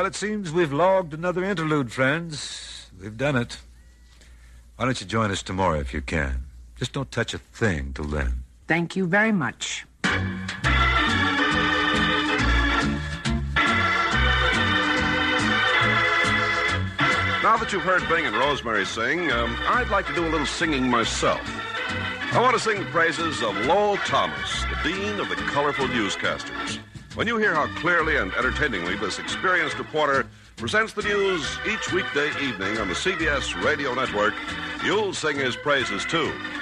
Well, it seems we've logged another interlude, friends. We've done it. Why don't you join us tomorrow if you can? Just don't touch a thing till then. Thank you very much. Now that you've heard Bing and Rosemary sing, I'd like to do a little singing myself. I want to sing the praises of Lowell Thomas, the dean of the colorful newscasters. When you hear how clearly and entertainingly this experienced reporter presents the news each weekday evening on the CBS radio network, you'll sing his praises, too.